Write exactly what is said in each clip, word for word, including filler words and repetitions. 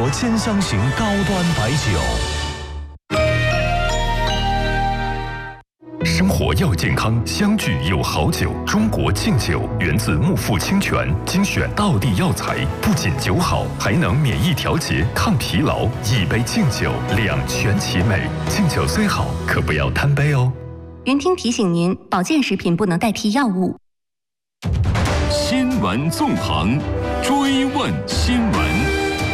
兼香型高端白酒。生活要健康，相聚有好酒。中国敬酒源自木富清泉，精选道地药材，不仅酒好，还能免疫调节、抗疲劳。一杯敬酒，两全其美。敬酒虽好，可不要贪杯哦。 云听提醒您，保健食品不能代替药物。 新闻纵横，追问新闻。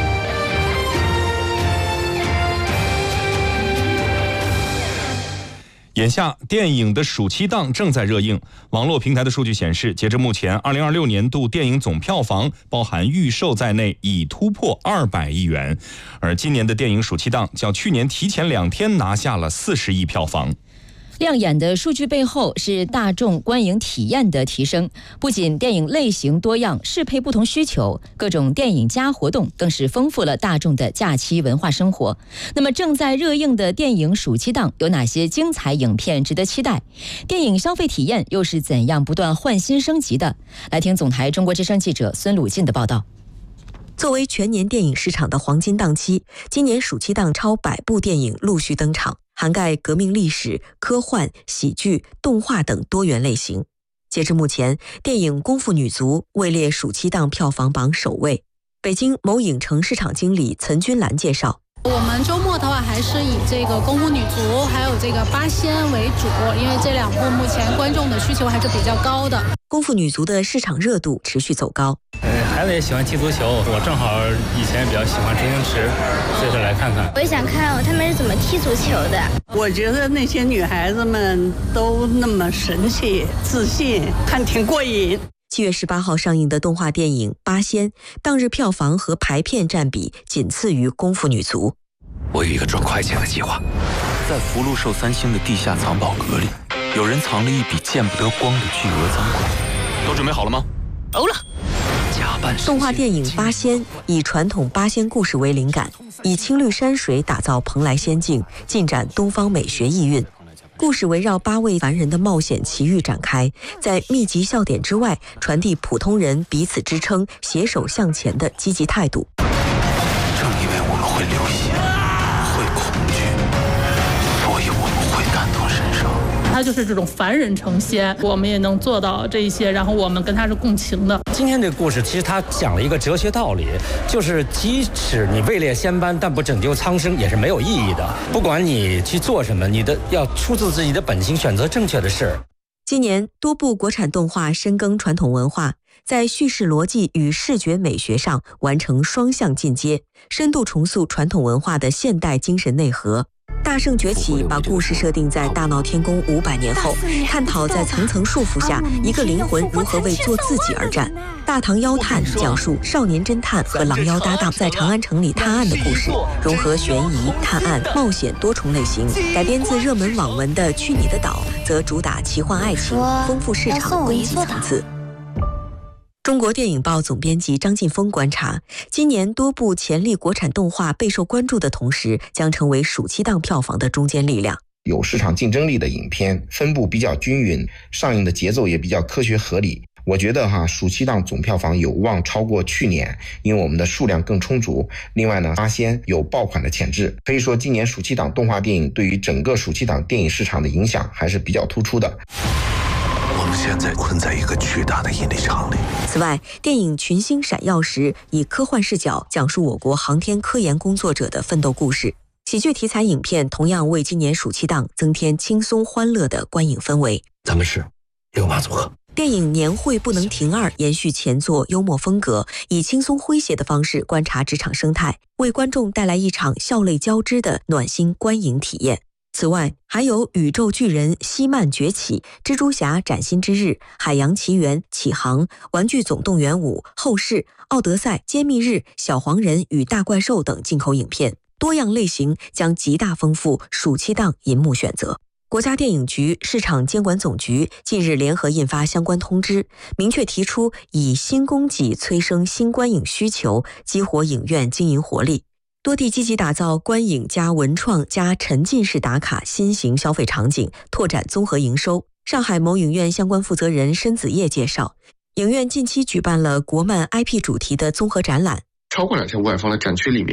眼下，电影的暑期档正在热映。网络平台的数据显示，截至目前，二零二六年度电影总票房包含预售在内，已突破二百亿元。而今年的电影暑期档较去年提前两天拿下了四十亿票房。 亮眼的数据背后是大众观影体验的提升，不仅电影类型多样，适配不同需求，各种电影加活动更是丰富了大众的假期文化生活。那么正在热映的电影暑期档有哪些精彩影片值得期待？电影消费体验又是怎样不断换新升级的？来听总台中国之声记者孙鲁进的报道。 作为全年电影市场的黄金档期，今年暑期档超百部电影陆续登场，涵盖革命历史、科幻、喜剧、动画等多元类型。截至目前，电影《功夫女足》位列暑期档票房榜首位。北京某影城市场经理岑君兰介绍， 我们周末的话还是以这个功夫女足还有这个八仙为主，因为这两部目前观众的需求还是比较高的。 功夫女足的市场热度持续走高。 呃，孩子也喜欢踢足球，我正好以前比较喜欢周星驰，所以说来看看。 我也想看他们是怎么踢足球的。 我觉得那些女孩子们都那么神气、自信，看挺过瘾。 七月十八号上映的动画电影《八仙》，当日票房和排片占比仅次于《功夫女足》。 我有一个赚快钱的计划，在福禄寿三星的地下藏宝阁里，有人藏了一笔见不得光的巨额赃款。 都准备好了吗？ 欧了。假扮动画电影《八仙》以传统八仙故事为灵感，以青绿山水打造蓬莱仙境，尽展东方美学意蕴。故事围绕八位凡人的冒险奇遇展开，在密集笑点之外，传递普通人彼此支撑、携手向前的积极态度。 正因为我们会流血，会恐惧，所以我们会感同身受。 他就是这种凡人成仙，我们也能做到这一些，然后我们跟他是共情的。 今天这个故事其实他讲了一个哲学道理，就是即使你位列仙班，但不拯救苍生也是没有意义的。不管你去做什么，你的要出自自己的本心，选择正确的事。 今年多部国产动画深耕传统文化，在叙事逻辑与视觉美学上完成双向进阶，深度重塑传统文化的现代精神内核。大圣崛起把故事设定在大闹天宫五百年后，探讨在层层束缚下，一个灵魂如何为做自己而战。大唐妖探讲述少年侦探和狼妖搭档在长安城里探案的故事，融合悬疑、探案、冒险多重类型。改编自热门网文的《去你的岛》，则主打奇幻爱情，丰富市场，危机层次。中国电影报总编辑张劲峰观察，今年多部潜力国产动画备受关注的同时，将成为暑期档票房的中坚力量。 有市场竞争力的影片分布比较均匀，上映的节奏也比较科学合理。我觉得哈，暑期档总票房有望超过去年，因为我们的数量更充足。另外呢，八仙有爆款的潜质，可以说今年暑期档动画电影对于整个暑期档电影市场的影响还是比较突出的。 我们现在困在一个巨大的引力场里。 此外，电影《群星闪耀时》以科幻视角讲述我国航天科研工作者的奋斗故事。喜剧题材影片同样为今年暑期档增添轻松欢乐的观影氛围。 咱们是六马组合。 电影《年会不能停二》延续前作幽默风格，以轻松诙谐的方式观察职场生态，为观众带来一场笑泪交织的暖心观影体验。此外，还有宇宙巨人希曼崛起、蜘蛛侠崭新之日、海洋奇缘启航、玩具总动员五、后世、奥德赛、揭秘日、小黄人与大怪兽等进口影片，多样类型将极大丰富暑期档银幕选择。国家电影局市场监管总局近日联合印发相关通知，明确提出以新供给催生新观影需求，激活影院经营活力。多地积极打造观影加文创加沉浸式打卡新型消费场景，拓展综合营收。上海某影院相关负责人申子叶介绍，影院近期举办了国漫 I P 主题的综合展览。 超过两千五百方的展区里面，